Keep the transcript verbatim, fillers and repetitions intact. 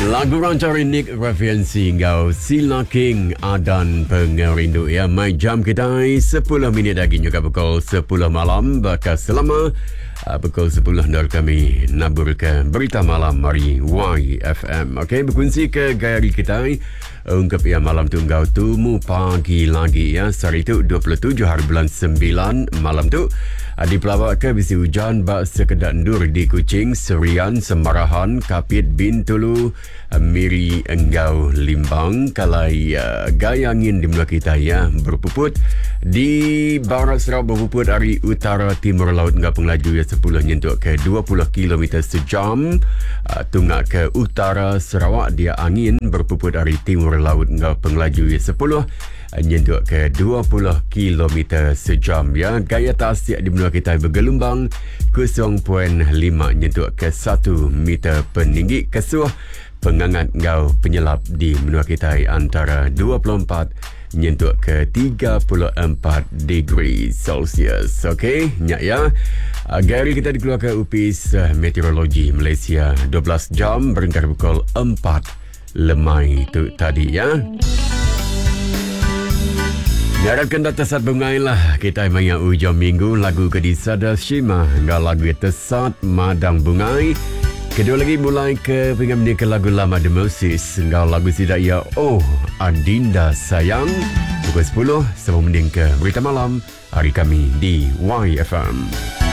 Lagu rancang Nick Referensi Ngau Sila King Adan Pengerindu ya. Mai jam kita sepuluh minit lagi juga pukul sepuluh malam. Bakal selama uh, pukul sepuluh nol kami naburkan berita malam mari Y F M. Okey, berkongsi ke gaya kita ungkap ya malam tu engkau tumu pagi lagi ya. Hari tu dua puluh tujuh hari bulan sembilan malam tu uh, di pelawak ke bisi hujan bak sekedar endur di Kuching, Serian, Semarahan, Kapit, Bintulu, Miri, Enggau, Limbang. Kalai uh, gaya angin di mula kita ya berpuput di barat Sarawak, berpuput dari utara timur laut Enggau pengelaju ya sepuluh nyentuk ke dua puluh kilometer sejam. uh, Tunggak ke utara Sarawak dia angin berpuput dari timur laut Enggau pengelaju ya sepuluh nyentuk ke dua puluh kilometer sejam ya. Gaya tasik di benua kita bergelombang kosong perpuluhan lima nyentuk ke satu meter peninggi. Kesuh pengangat ngau penyelap di benua kita antara dua puluh empat nyentuk ke tiga puluh empat degree Celsius. Okey, nyak ya. Gari kita dikeluarkan U P I S Meteorologi Malaysia dua belas jam berengkar pukul empat lemai tu tadi ya. Diharapkan data saat bungai lah kita maya ujung minggu lagu Kedisada Shima enggak lagu tesat madang bungai. Kedua lagi mulai ke pengen ke lagu lama The Moses enggak lagu sidak ya oh Adinda sayang. Pukul sepuluh sebelum mending ke berita malam hari kami di Y F M.